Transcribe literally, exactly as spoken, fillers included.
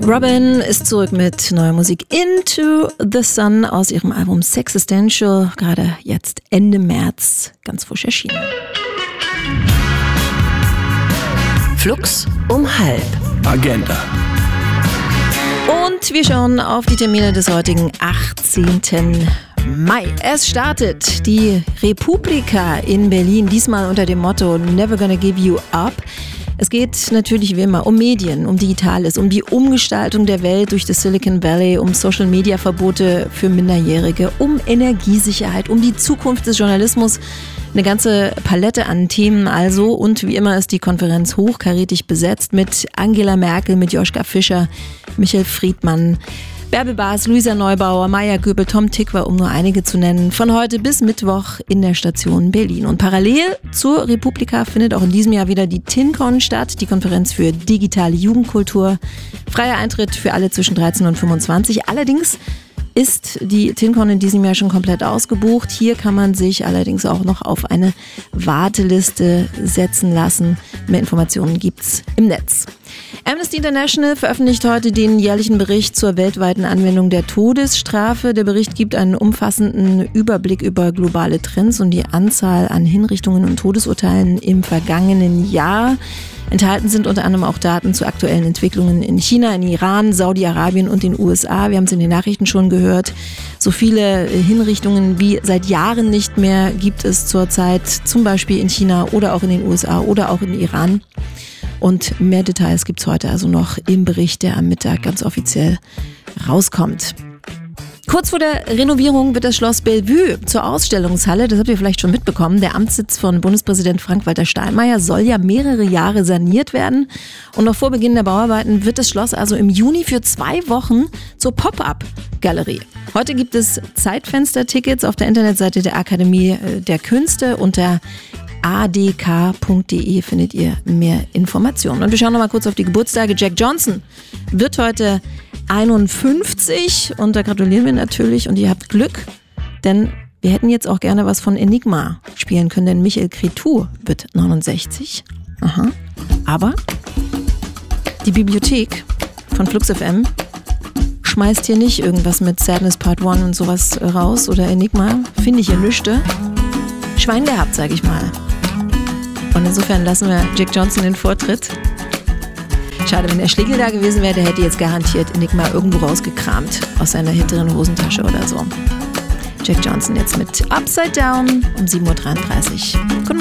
Robin ist zurück mit neuer Musik Into the Sun aus ihrem Album Sexistential, gerade jetzt Ende März ganz frisch erschienen. Flux um halb. Agenda. Und wir schauen auf die Termine des heutigen achtzehnten Mai. Es startet die Republika in Berlin, diesmal unter dem Motto Never Gonna Give You Up. Es geht natürlich wie immer um Medien, um Digitales, um die Umgestaltung der Welt durch das Silicon Valley, um Social-Media-Verbote für Minderjährige, um Energiesicherheit, um die Zukunft des Journalismus. Eine ganze Palette an Themen also. Und wie immer ist die Konferenz hochkarätig besetzt mit Angela Merkel, mit Joschka Fischer, Michael Friedmann, Bärbel Baas, Luisa Neubauer, Maja Göbel, Tom Tikwer, um nur einige zu nennen, von heute bis Mittwoch in der Station Berlin. Und parallel zur Republika findet auch in diesem Jahr wieder die TinCon statt, die Konferenz für digitale Jugendkultur. Freier Eintritt für alle zwischen dreizehn und fünfundzwanzig. Allerdings ist die TinCon in diesem Jahr schon komplett ausgebucht. Hier kann man sich allerdings auch noch auf eine Warteliste setzen lassen. Mehr Informationen gibt's im Netz. Amnesty International veröffentlicht heute den jährlichen Bericht zur weltweiten Anwendung der Todesstrafe. Der Bericht gibt einen umfassenden Überblick über globale Trends und die Anzahl an Hinrichtungen und Todesurteilen im vergangenen Jahr. Enthalten sind unter anderem auch Daten zu aktuellen Entwicklungen in China, in Iran, Saudi-Arabien und den U S A. Wir haben es in den Nachrichten schon gehört. So viele Hinrichtungen wie seit Jahren nicht mehr gibt es zurzeit, zum Beispiel in China oder auch in den U S A oder auch in Iran. Und mehr Details gibt es heute also noch im Bericht, der am Mittag ganz offiziell rauskommt. Kurz vor der Renovierung wird das Schloss Bellevue zur Ausstellungshalle. Das habt ihr vielleicht schon mitbekommen. Der Amtssitz von Bundespräsident Frank-Walter Steinmeier soll ja mehrere Jahre saniert werden. Und noch vor Beginn der Bauarbeiten wird das Schloss also im Juni für zwei Wochen zur Pop-up-Galerie. Heute gibt es Zeitfenster-Tickets auf der Internetseite der Akademie der Künste. Unter a d k punkt d e findet ihr mehr Informationen. Und wir schauen noch mal kurz auf die Geburtstage. Jack Johnson wird heute einundfünfzig und da gratulieren wir natürlich und ihr habt Glück, denn wir hätten jetzt auch gerne was von Enigma spielen können, denn Michael Cretu wird neunundsechzig. Aha. Aber die Bibliothek von Flux F M schmeißt hier nicht irgendwas mit Sadness Part eins und sowas raus oder Enigma. Finde ich hier nüchte. Schwein gehabt, sag ich mal. Und insofern lassen wir Jack Johnson den Vortritt. Schade, wenn der Schlegel da gewesen wäre, der hätte jetzt garantiert Enigma irgendwo rausgekramt aus seiner hinteren Hosentasche oder so. Jack Johnson jetzt mit Upside Down um sieben Uhr dreiunddreißig. Guten Morgen.